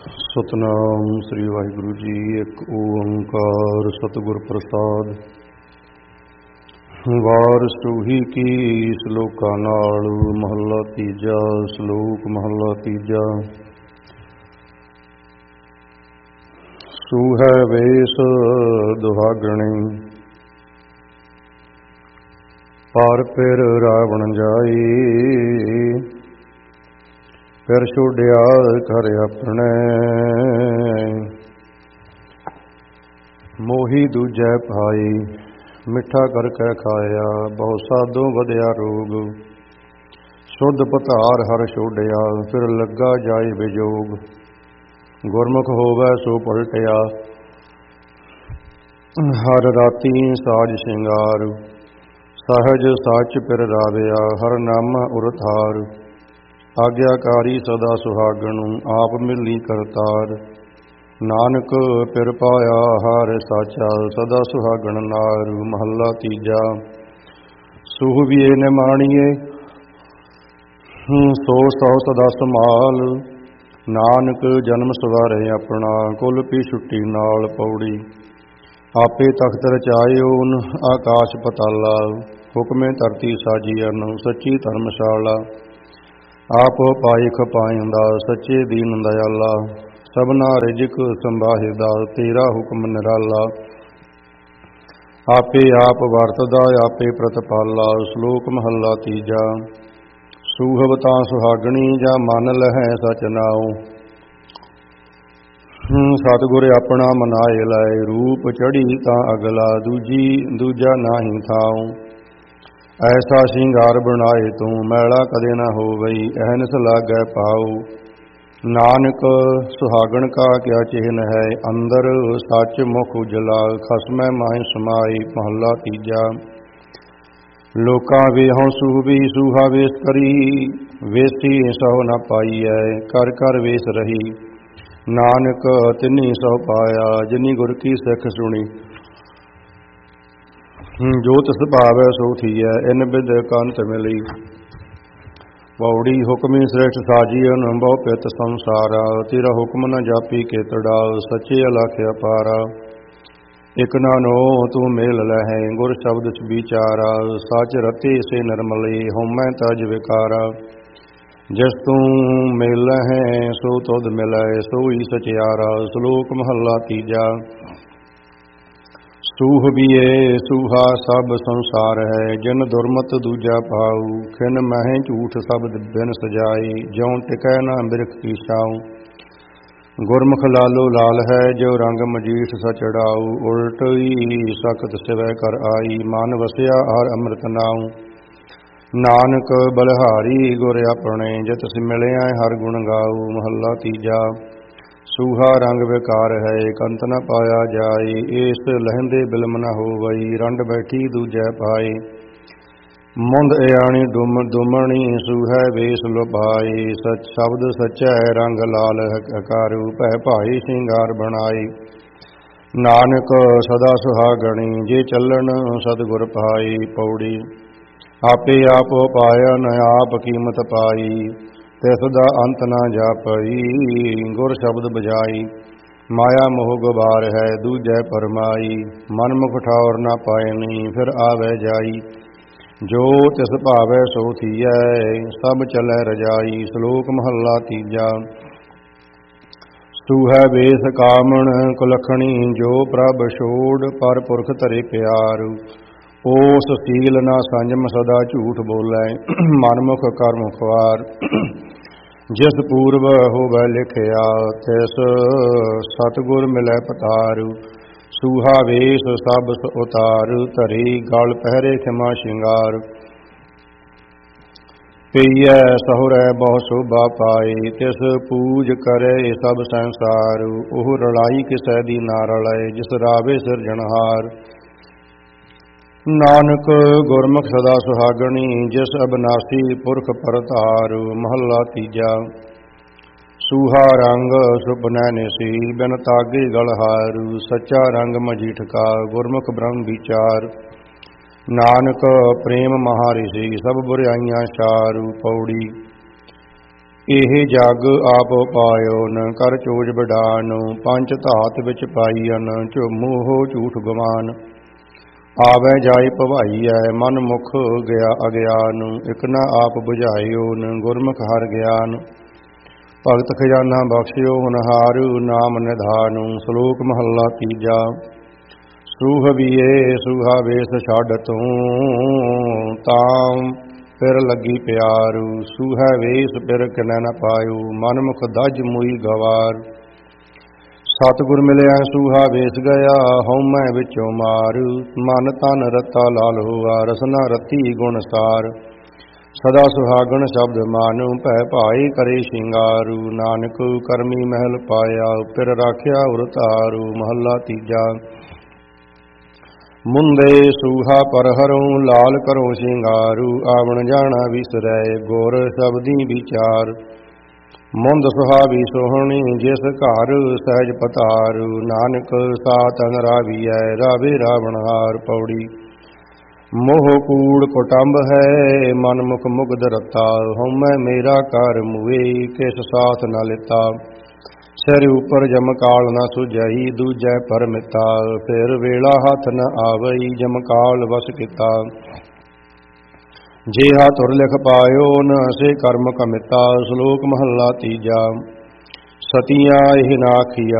ਸਤਨਾਮ ਸ੍ਰੀ ਵਾਹਿਗੁਰੂ ਜੀ। ਇੱਕ ਓੰਕਾਰ ਸਤਿਗੁਰ ਪ੍ਰਸਾਦ। ਵਾਰ ਸੂਹੀ ਕੀ ਸ਼ਲੋਕਾਂ ਨਾਲ ਮਹੱਲਾ ਤੀਜਾ। ਸ਼ਲੋਕ ਮਹੱਲਾ ਤੀਜਾ। ਸੂਹੈ ਵੇਸ ਦੁਹਾਗਣੀ, ਪਰ ਪਿਰ ਰਾਵਣ ਜਾਈ। ਫਿਰ ਛੋੜਿਆ ਘਰ ਆਪਣੇ, ਮੋਹੀ ਦੂਜੈ ਭਾਈ। ਮਿੱਠਾ ਕਰਕੇ ਖਾਇਆ, ਬਹੁ ਸਾਧੂ ਵਧਿਆ ਰੋਗ। ਸ਼ੁੱਧ ਪਧਾਰ ਹਰ ਛੋੜਿਆ, ਫਿਰ ਲੱਗਾ ਜਾਏ ਵਿਜੋਗ। ਗੁਰਮੁਖ ਹੋਵੈ ਸੋ ਪਲਟਿਆ, ਹਰ ਰਾਤੀ ਸਾਜ ਸ਼ਿੰਗਾਰ। ਸਹਿਜ ਸੱਚ ਪਿਰ ਰਾਵਿਆ, ਹਰ ਨਾਮਾ ਉਰਥਾਰ। ਆਗਿਆਕਾਰੀ ਸਦਾ ਸੁਹਾਗਣੁ, ਆਪ ਮਿਲੀ ਕਰਤਾਰ। ਨਾਨਕ ਪਿਰ ਪਾਇਆ ਹਰ ਸਾਚਾ, ਸਦਾ ਸੁਹਾਗਣ ਨਾਰ। ਮਹੱਲਾ ਤੀਜਾ। ਸੂਹਬੀਏ ਨਿਮਾਣੀਏ, ਸੋ ਸੌ ਸਦਾ ਸੰਭਾਲ। ਨਾਨਕ ਜਨਮ ਸਵਾਰੇ ਆਪਣਾ, ਕੁਲ ਪੀ ਛੁੱਟੀ ਨਾਲ। ਪੌੜੀ। ਆਪੇ ਤਖਤ ਰਚਾਇਓਨ, ਆਕਾਸ਼ ਪਤਾਲਾ। ਹੁਕਮੇ ਧਰਤੀ ਸਾਜੀਅਨ, ਸੱਚੀ ਧਰਮਸ਼ਾਲਾ। ਆਪੋ ਪਾਈ ਖਪਾਇੰਦਾ, ਸੱਚੇ ਦੀਨ ਦਇਆਲਾ। ਸਭਨਾ ਰਿਜਕ ਸੰਭਾਹਿਦਾ, ਤੇਰਾ ਹੁਕਮ ਨਿਰਾਲਾ। ਆਪੇ ਆਪ ਵਰਤਦਾ, ਆਪੇ ਪ੍ਰਤਪਾਲਾ। ਸ਼ਲੋਕ ਮਹੱਲਾ ਤੀਜਾ। ਸੂਹਬ ਤਾਂ ਸੁਹਾਗਣੀ, ਜਾਂ ਮਨ ਲਹੈ ਸਚ ਨਾਉ। ਸਤਿਗੁਰ ਆਪਣਾ ਮਨਾਏ ਲਾਏ, ਰੂਪ ਚੜੀ ਤਾਂ ਅਗਲਾ। ਦੂਜਾ ਨਾਹੀ ਥਾਉ। ਐਸਾ ਸ਼ਿੰਗਾਰ ਬਣਾਏ ਤੂੰ, ਮੈਲਾ ਕਦੇ ਨਾ ਹੋਵਈ। ਅਹਨਿਸ ਲਾਗੈ ਪਾਉ। ਨਾਨਕ ਸੁਹਾਗਣ ਕਾ ਕਿਆ ਚਿਹਨ ਹੈ, ਅੰਦਰ ਸੱਚ ਮੁਖ ਉਜਲਾ। ਖਸਮੈ ਮਾਹਿ ਸਮਾਈ। ਮਹੱਲਾ ਤੀਜਾ। ਲੋਕਾਂ ਵੇਹਉ ਸੂਹਬੀ, ਸੂਹਾ ਵੇਸ ਕਰੀ। ਵੇਸੀ ਸਹੁ ਨ ਪਾਈਐ, ਕਰ ਕਰ ਵੇਸ ਰਹੀ। ਨਾਨਕ ਤਿਨੀ ਸਹੁ ਪਾਇਆ, ਜਿਨੀ ਗੁਰ ਕੀ ਸਿੱਖ ਸੁਣੀ। ਜੋ ਤਿਸ ਭਾਵੈ ਸੋ ਥੀਐ, ਇਨ ਬਿਧ ਕੰਤ ਮਿਲੀ। ਪੌੜੀ। ਹੁਕਮੀ ਸ੍ਰੇਸ਼ਟ ਸਾਜੀਅਨ, ਬਹੁ ਪਿਤ ਸੰਸਾਰਾ। ਤੇਰਾ ਹੁਕਮ ਨ ਜਾਪੀ ਕੇਤੜਾ, ਸੱਚੇ ਅਲਖਿ ਅਪਾਰਾ। ਇਕ ਨਾ ਨੋ ਤੂੰ ਮੇਲ ਲਹੈ, ਗੁਰ ਸ਼ਬਦ ਵਿਚਾਰਾ। ਸੱਚ ਰਤੇ ਸੇ ਨਿਰਮਲੇ, ਹਉਮੈ ਤਜ ਵਿਕਾਰਾ। ਜਿਸ ਤੂੰ ਮੇਲਹਿ ਸੋ ਤੁਧ ਮਿਲੈ, ਸੋਈ ਸਚਿਆਰਾ। ਸ਼ਲੋਕ ਮਹੱਲਾ ਤੀਜਾ। ਸੂਹਬੀਏ ਸੂਹਾ ਸਭ ਸੰਸਾਰ ਹੈ, ਜਿਨ ਦੁਰਮਤ ਦੂਜਾ ਪਾਉ। ਖਿਨ ਮਹਿ ਝੂਠ ਸ਼ਬਦ ਬਿਨ ਸਜਾਈ, ਜਿਉ ਟਿਕੈ ਨਾ ਬਿਰਖ ਕੀ ਛਾਉ। ਗੁਰਮੁਖ ਲਾਲੋ ਲਾਲ ਹੈ, ਜਿਉ ਰੰਗ ਮਜੀਠ ਸਚੜਾਉ। ਉਲਟਈ ਸਖਤ ਸਿਵੈ ਕਰ ਆਈ, ਮਨ ਵਸਿਆ ਹਰ ਅੰਮ੍ਰਿਤ ਨਾਉ। ਨਾਨਕ ਬਲਿਹਾਰੀ ਗੁਰ ਆਪਣੇ, ਜਿਤ ਮਿਲਿਆ ਹਰ ਗੁਣ ਗਾਉ। ਮਹੱਲਾ ਤੀਜਾ। ਸੂਹਾ ਰੰਗ ਵਿਕਾਰ ਹੈ, ਕੰਤ ਨ ਪਾਇਆ ਜਾਏ। ਏਸ ਲਹਿੰਦੇ ਬਿਲਮ ਨ ਹੋਵਈ, ਰੰਡ ਬੈਠੀ ਦੂਜੈ ਪਾਏ। ਮੁੰਦ ਇਆਣੀ ਦੁਮਣੀ, ਸੂਹੈ ਵੇਸ ਲੁਭਾਏ। ਸਚ ਸ਼ਬਦ ਸਚੈ, ਰੰਗ ਲਾਲ ਹਕਾਰੂ। ਭੈ ਭਾਈ ਸ਼ਿੰਗਾਰ ਬਣਾਏ। ਨਾਨਕ ਸਦਾ ਸੁਹਾਗਣੀ, ਜੇ ਚੱਲਣ ਸਤਿਗੁਰ ਪਾਈ। ਪੌੜੀ। ਆਪੇ ਆਪ ਪਾਇਨ, ਆਪ ਕੀਮਤ ਪਾਈ। ਤਿਸ ਦਾ ਅੰਤ ਨਾ ਜਾਪਈ, ਗੁਰ ਸ਼ਬਦ ਬਜਾਈ। ਮਾਇਆ ਮੋਹ ਗੁਬਾਰ ਹੈ, ਦੂਜੈ ਪਰਮਾਈ। ਮਨ ਮੁਖ ਠਾਉਰ ਨਾ ਪਾਇਨੀ, ਫਿਰ ਆਵੈ ਜਾਈ। ਜੋ ਤਿਸ ਭਾਵੈ ਸੋ ਥੀਐ, ਸਭ ਚਲੈ ਰਜਾਈ। ਸ਼ਲੋਕ ਮਹੱਲਾ ਤੀਜਾ। ਸੂਹੈ ਵੇਸ ਕਾਮਣ ਕੁਲਖਣੀ, ਜੋ ਪ੍ਰਭ ਛੋੜ। ਪਰ ਪੁਰਖ ਧਰੇ ਪਿਆਰ। ਓਸ ਸੀਲ ਨਾ ਸੰਜਮ, ਸਦਾ ਝੂਠ ਬੋਲੈ। ਮਨਮੁਖ ਕਰਮ ਖੁਆਰ। ਜਿਸ ਪੂਰਬ ਹੋਵੈ ਲਿਖਿਆ, ਤਿਸ ਸਤਿਗੁਰ ਮਿਲੈ ਪਤਾਰ। ਸੂਹਾ ਵੇਸ ਸਭ ਉਤਾਰ, ਧਰੀ ਗਲ ਪਹਿਰੇ ਖਿਮਾ ਸ਼ਿੰਗਾਰ। ਪਈਐ ਸਹੁਰੈ ਬਹੁ ਸ਼ੋਭਾ ਪਾਈ, ਤਿਸ ਪੂਜ ਕਰੇ ਸਭ ਸੰਸਾਰ। ਉਹ ਰਲਾਈ ਕਿਸੈ ਦੀ ਨਾ ਰਲੈ, ਜਿਸ ਰਾਵੇ ਸਿਰਜਣਹਾਰ। ਨਾਨਕ ਗੁਰਮੁਖ ਸਦਾ ਸੁਹਾਗਣੀ, ਜਿਸ ਅਬਨਾਸੀ ਪੁਰਖ ਪਰਤਾਰ। ਮਹੱਲਾ ਤੀਜਾ। ਸੂਹਾ ਰੰਗ ਸੁਪਨੈ ਨਿਸੀ, ਬਿਨ ਤਾਗੇ ਗਲਹਾਰ। ਸੱਚਾ ਰੰਗ ਮਜੀਠ ਕਾ, ਗੁਰਮੁਖ ਬ੍ਰਹਮ ਵਿਚਾਰ। ਨਾਨਕ ਪ੍ਰੇਮ ਮਹਾਰਿਸ਼ੀ, ਸਭ ਬੁਰਿਆਈਆਂ ਛਾਰੂ। ਪੌੜੀ। ਇਹ ਜਗ ਆਪ ਪਾਇਓਨ ਕਰ ਚੋਜ ਬਡਾਨ ਪੰਚ ਧਾਤ ਵਿੱਚ ਪਾਈਨ ਝੋਮੋਹ ਝੂਠ ਗਵਾਨ ਆਵੈ ਜਾਇ ਭਵਾਈਐ ਮਨ ਮੁਖ ਗਿਆ ਅਗਿਆਨ ਇਕ ਨਾ ਆਪ ਬੁਝਾਇਓਨ ਗੁਰਮੁਖ ਹਰਿ ਗਿਆਨ ਭਗਤ ਖਜ਼ਾਨਾ ਬਖਸ਼ਿਓ ਹੁਨਹਾਰੂ ਨਾਮ ਨਿਧਾਨੁ ਸ਼ਲੋਕ ਮਹੱਲਾ ਤੀਜਾ ਸੂਹ ਵੀਏ ਸੂਹਾ ਵੇਸ ਛੱਡ ਤੂੰ ਤਾਮ ਫਿਰ ਲੱਗੀ ਪਿਆਰੂ ਸੂਹੈ ਵੇਸ ਫਿਰ ਕਿਨੈ ਨ ਪਾਇਓ ਮਨ ਮੁਖ ਦਜ ਮੂਈ ਗਵਾਰ ਸਤਿਗੁਰ ਮਿਲਿਆ ਸੂਹਾ ਵੇਸ ਗਿਆ ਹਉਮੈ ਵਿੱਚੋਂ ਮਾਰੂ ਮਨ ਤਨ ਰਤਾ ਲਾਲ ਹੋਆ ਰਸਨਾ ਰਤੀ ਗੁਣ ਸਾਰ ਸਦਾ ਸੁਹਾਗਣ ਸ਼ਬਦ ਮਾਨੁ ਭੈ ਭਾਈ ਕਰੇ ਸ਼ਿੰਗਾਰੂ ਨਾਨਕ ਕਰਮੀ ਮਹਿਲ ਪਾਇਆ ਫਿਰ ਰਾਖਿਆ ਉਰ ਧਾਰੂ ਮਹੱਲਾ ਤੀਜਾ ਮੁੰਦੇ ਸੂਹਾ ਪਰ ਹਰੋਂ ਲਾਲ ਕਰੋ ਸ਼ਿੰਗਾਰੂ ਆਵਣ ਜਾਣਾ ਵਿਸਰੈ ਗੁਰ ਸ਼ਬਦੀ ਵਿਚਾਰ ਮੁੰਦ ਸੁਹਾਵੀ ਸੋਹਣੀ ਜਿਸ ਘਰ ਸਹਿਜ ਪਤਾਰੂ ਨਾਨਕ ਸਾਤਨ ਰਾਵੀਐ ਰਾਵੇ ਰਾਵਣਹਾਰ ਪੌੜੀ ਮੋਹ ਕੂੜ ਕੁਟੰਬ ਹੈ ਮਨ ਮੁਖ ਮੁਗਧ ਰਤਾ ਹਉਮੈ ਮੇਰਾ ਕਰ ਮੁਏ ਕਿਸ ਸਾਥ ਨ ਲਿਤਾ ਸਿਰ ਉਪਰ ਜਮਕਾਲ ਨ ਸੁਝਈ ਦੂਜੈ ਪਰਮਿਤਾ ਫਿਰ ਵੇਲਾ ਹੱਥ ਨ ਆਵਈ ਜਮਕਾਲ ਵਸ ਕੀਤਾ ਜਿਹਾ ਤੁਰ ਲਿਖ ਪਾਇਓ ਨ ਸੇ ਕਰਮ ਕਮਿਤਾ ਸ਼ਲੋਕ ਮਹੱਲਾ ਤੀਜਾ ਸਤੀਆਂ ਇਹ ਨਾ ਆਖੀਆ